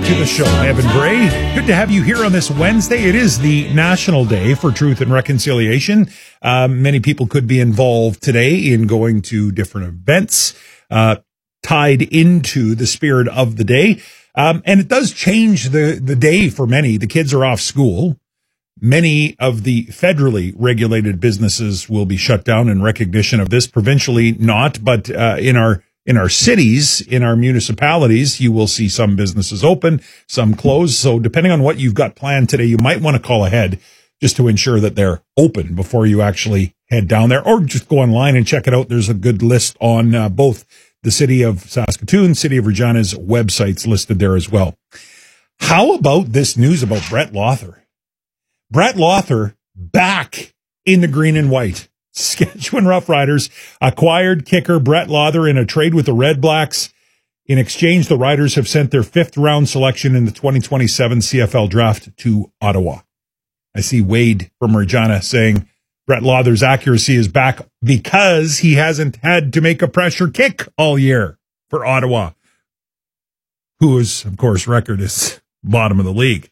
to the show. Evan Bray, good to have you here on this Wednesday. It is the National Day for Truth and Reconciliation. Many people could be involved today in going to different events tied into the spirit of the day. And it does change the day for many. The kids are off school. Many of the federally regulated businesses will be shut down in recognition of this. Provincially, not, but in our cities, in our municipalities, you will see some businesses open, some close. So depending on what you've got planned today, you might want to call ahead just to ensure that they're open before you actually head down there, or just go online and check it out. There's a good list on both the City of Saskatoon, City of Regina's websites listed there as well. How about this news about Brett Lawther? Brett Lawther back in the green and white. Saskatchewan Roughriders acquired kicker Brett Lawther in a trade with the Red Blacks. In exchange, the Riders have sent their 5th round selection in the 2027 CFL draft to Ottawa. I see Wade from Regina saying Brett Lawther's accuracy is back because he hasn't had to make a pressure kick all year for Ottawa, whose, of course, record is bottom of the league.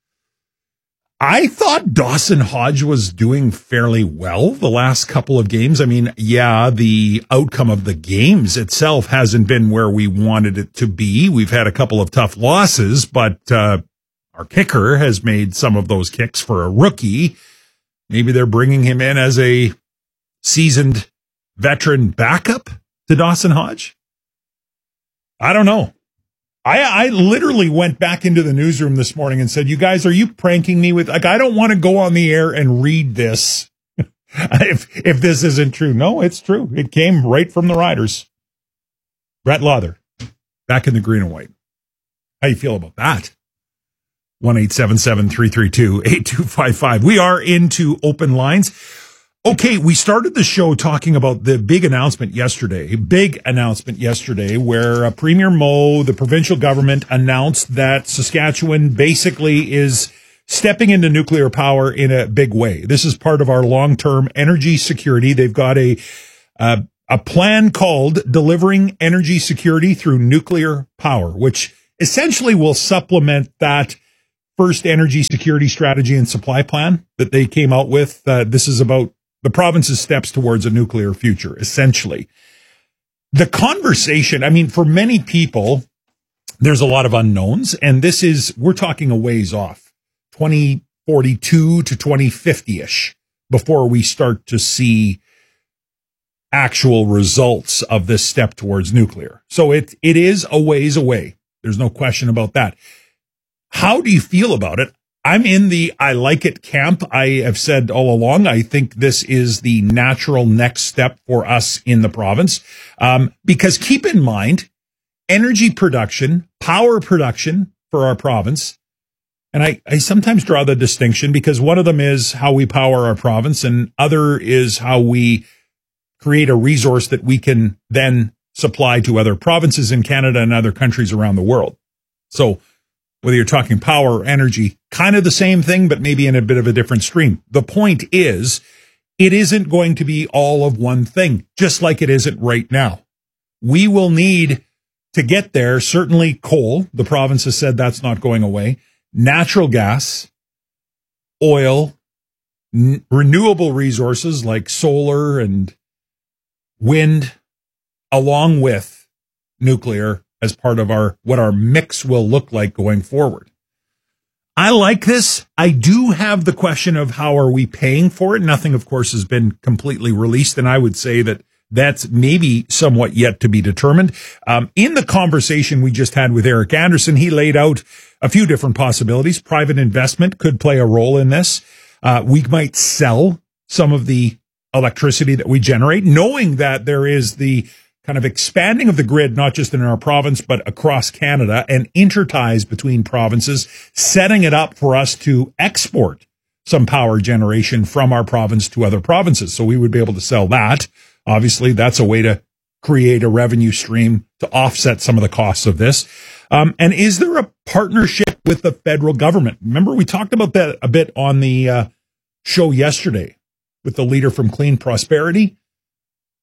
I thought Dawson Hodge was doing fairly well the last couple of games. I mean, yeah, the outcome of the games itself hasn't been where we wanted it to be. We've had a couple of tough losses, but our kicker has made some of those kicks for a rookie. Maybe they're bringing him in as a seasoned veteran backup to Dawson Hodge. I don't know. I literally went back into the newsroom this morning and said, you guys, are you pranking me with, like, I don't want to go on the air and read this if this isn't true. No, it's true. It came right from the Riders. Brett Lawther, back in the green and white. How you feel about that? 1-877-332-8255. We are into open lines. Okay, we started the show talking about the big announcement yesterday where Premier Moe, the provincial government, announced that Saskatchewan basically is stepping into nuclear power in a big way. This is part of our long-term energy security. They've got a plan called Delivering Energy Security Through Nuclear Power, which essentially will supplement that first energy security strategy and supply plan that they came out with. This is about the province's steps towards a nuclear future, essentially. The conversation, I mean, for many people, there's a lot of unknowns, and we're talking a ways off, 2042 to 2050-ish, before we start to see actual results of this step towards nuclear. So it is a ways away. There's no question about that. How do you feel about it? I'm in the I like it camp. I have said all along, I think this is the natural next step for us in the province. Because keep in mind, energy production, power production for our province, and I sometimes draw the distinction because one of them is how we power our province and other is how we create a resource that we can then supply to other provinces in Canada and other countries around the world. So whether you're talking power or energy, kind of the same thing, but maybe in a bit of a different stream. The point is, it isn't going to be all of one thing, just like it isn't right now. We will need to get there, certainly coal. The province has said that's not going away. Natural gas, oil, renewable resources like solar and wind, along with nuclear, as part of what our mix will look like going forward. I like this. I do have the question of how are we paying for it? Nothing, of course, has been completely released, and I would say that that's maybe somewhat yet to be determined. In the conversation we just had with Eric Anderson, he laid out a few different possibilities. Private investment could play a role in this. We might sell some of the electricity that we generate, knowing that there is the kind of expanding of the grid, not just in our province, but across Canada, and interties between provinces, setting it up for us to export some power generation from our province to other provinces. So we would be able to sell that. Obviously, that's a way to create a revenue stream to offset some of the costs of this. And is there a partnership with the federal government? Remember, we talked about that a bit on the show yesterday with the leader from Clean Prosperity.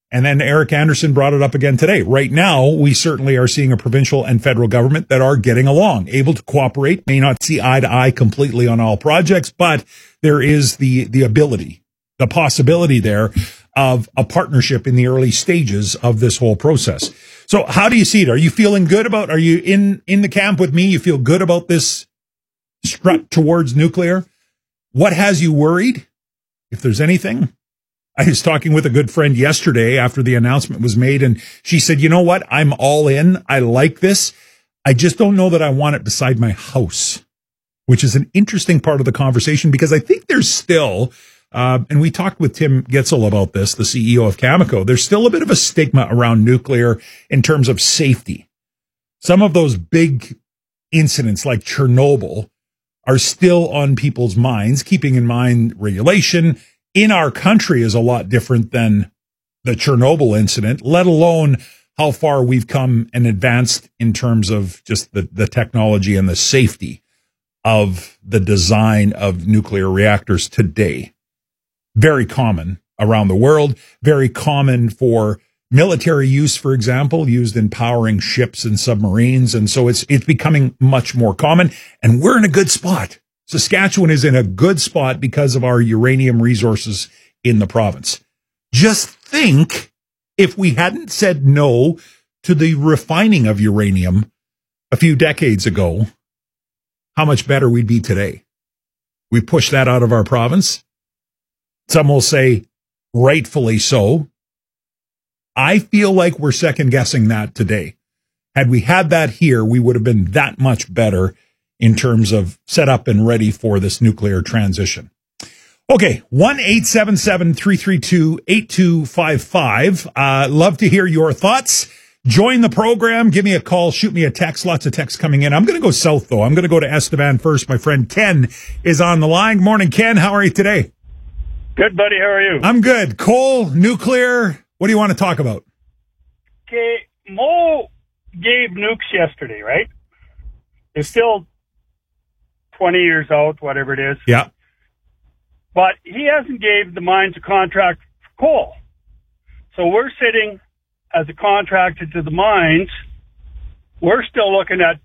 And then Eric Anderson brought it up again today. Right now, we certainly are seeing a provincial and federal government that are getting along, able to cooperate, may not see eye to eye completely on all projects, but there is the ability, the possibility there of a partnership in the early stages of this whole process. So how do you see it? Are you feeling good about, are you in the camp with me? You feel good about this strut towards nuclear? What has you worried? If there's anything. I was talking with a good friend yesterday after the announcement was made, and she said, you know what? I'm all in. I like this. I just don't know that I want it beside my house, which is an interesting part of the conversation because I think there's still, and we talked with Tim Gitzel about this, the CEO of Cameco, there's still a bit of a stigma around nuclear in terms of safety. Some of those big incidents like Chernobyl are still on people's minds, keeping in mind regulation in our country is a lot different than the Chernobyl incident, let alone how far we've come and advanced in terms of just the technology and the safety of the design of nuclear reactors today. Very common around the world, very common for military use, for example, used in powering ships and submarines. And so it's becoming much more common, and we're in a good spot. Saskatchewan is in a good spot because of our uranium resources in the province. Just think if we hadn't said no to the refining of uranium a few decades ago, how much better we'd be today. We pushed that out of our province. Some will say rightfully so. I feel like we're second guessing that today. Had we had that here, we would have been that much better in terms of set up and ready for this nuclear transition. Okay, 1-877-332-8255. Love to hear your thoughts. Join the program. Give me a call. Shoot me a text. Lots of texts coming in. I'm going to go south, though. I'm going to go to Estevan first. My friend Ken is on the line. Morning, Ken. How are you today? Good, buddy. How are you? I'm good. Coal, nuclear. What do you want to talk about? Okay, Mo gave nukes yesterday, right? It's still 20 years out, whatever it is. Yeah. But he hasn't gave the mines a contract for coal. So we're sitting as a contractor to the mines. We're still looking at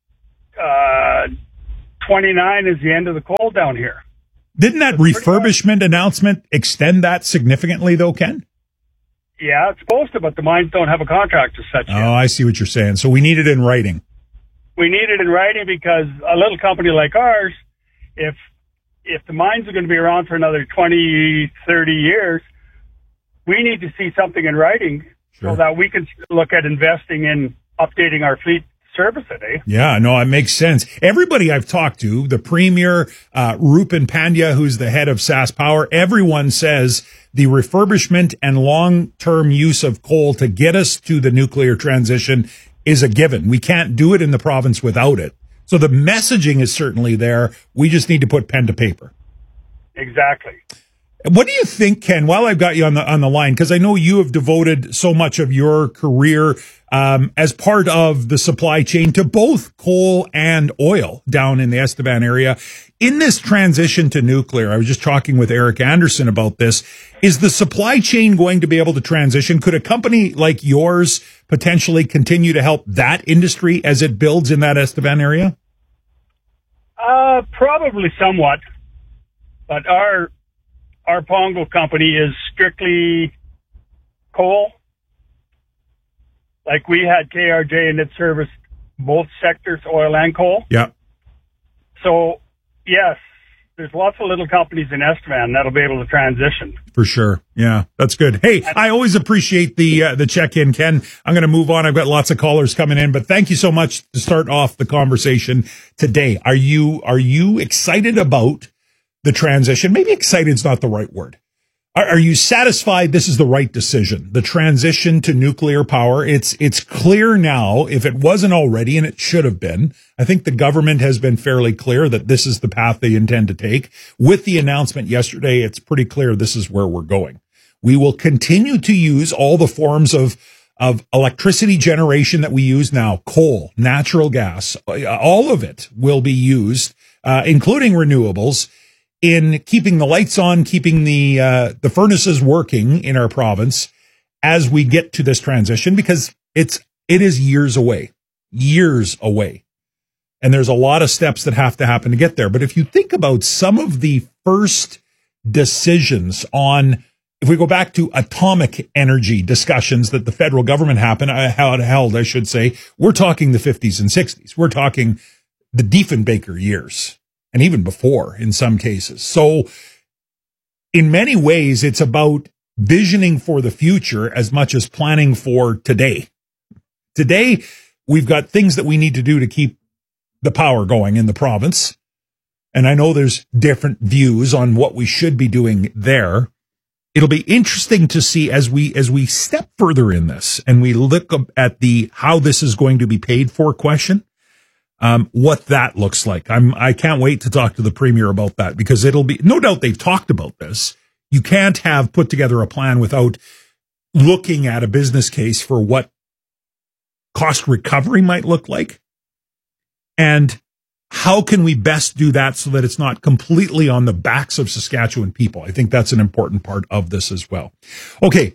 29 is the end of the coal down here. Didn't that refurbishment announcement extend that significantly, though, Ken? Yeah, it's supposed to, but the mines don't have a contract as such yet. Oh, I see what you're saying. So we need it in writing. We need it in writing because a little company like ours, if the mines are going to be around for another 20, 30 years, we need to see something in writing so that we can look at investing in updating our fleet service it, eh? Yeah, no, it makes sense. Everybody I've talked to, the Premier, Rupen Pandya, who's the head of SaskPower, everyone says the refurbishment and long-term use of coal to get us to the nuclear transition is a given. We can't do it in the province without it. So the messaging is certainly there. We just need to put pen to paper. Exactly. What do you think, Ken, while I've got you on the line, because I know you have devoted so much of your career as part of the supply chain to both coal and oil down in the Estevan area. In this transition to nuclear, I was just talking with Eric Anderson about this. Is the supply chain going to be able to transition? Could a company like yours potentially continue to help that industry as it builds in that Estevan area? Probably somewhat, but our Pongo company is strictly coal. Like we had KRJ and it serviced both sectors, oil and coal. Yeah. So, yes, there's lots of little companies in Estevan that'll be able to transition. For sure. Yeah, that's good. Hey, I always appreciate the check-in, Ken. I'm going to move on. I've got lots of callers coming in, but thank you so much to start off the conversation today. Are you excited about the transition? Maybe excited is not the right word. Are you satisfied this is the right decision? The transition to nuclear power, it's clear now, if it wasn't already, and it should have been. I think the government has been fairly clear that this is the path they intend to take. With the announcement yesterday, it's pretty clear this is where we're going. We will continue to use all the forms of electricity generation that we use now, coal, natural gas, all of it will be used, including renewables, in keeping the lights on, keeping the furnaces working in our province. as we get to this transition, because it is years away. And there's a lot of steps that have to happen to get there. But if you think about some of the first decisions on, if we go back to atomic energy discussions that the federal government held, I should say, we're talking the 50s and 60s. We're talking the Diefenbaker years, and even before in some cases. So in many ways, it's about visioning for the future as much as planning for today. Today, we've got things that we need to do to keep the power going in the province. And I know there's different views on what we should be doing there. It'll be interesting to see as we step further in this and we look at how this is going to be paid for question, what that looks like. I can't wait to talk to the Premier about that, because it'll be, no doubt they've talked about this. You can't have put together a plan without looking at a business case for what cost recovery might look like. And how can we best do that so that it's not completely on the backs of Saskatchewan people? I think that's an important part of this as well. Okay,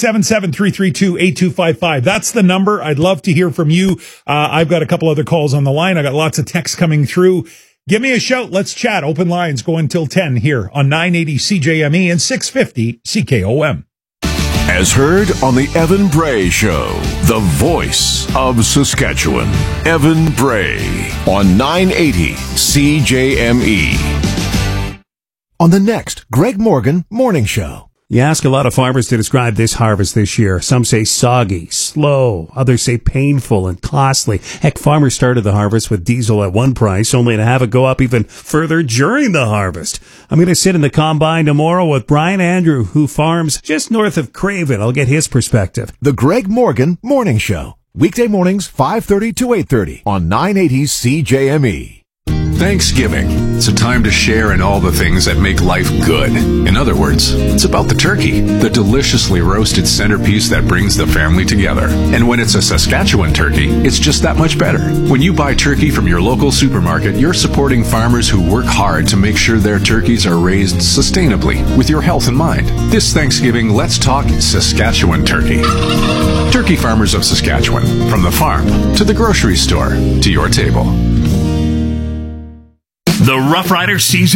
1-877-332-8255. That's the number. I'd love to hear from you. I've got a couple other calls on the line. I got lots of texts coming through. Give me a shout. Let's chat. Open lines go until 10 here on 980 CJME and 650 CKOM. As heard on the Evan Bray Show, the voice of Saskatchewan. Evan Bray on 980 CJME. On the next Greg Morgan Morning Show. You ask a lot of farmers to describe this harvest this year. Some say soggy, slow. Others say painful and costly. Heck, farmers started the harvest with diesel at one price, only to have it go up even further during the harvest. I'm going to sit in the combine tomorrow with Brian Andrew, who farms just north of Craven. I'll get his perspective. The Greg Morgan Morning Show. Weekday mornings, 5:30 to 8:30 on 980 CJME. Thanksgiving. It's a time to share in all the things that make life good. In other words, it's about the turkey, the deliciously roasted centerpiece that brings the family together. And when it's a Saskatchewan turkey, it's just that much better. When you buy turkey from your local supermarket, you're supporting farmers who work hard to make sure their turkeys are raised sustainably with your health in mind. This Thanksgiving, let's talk Saskatchewan turkey. Turkey farmers of Saskatchewan, from the farm to the grocery store to your table. The Rough Rider Caesar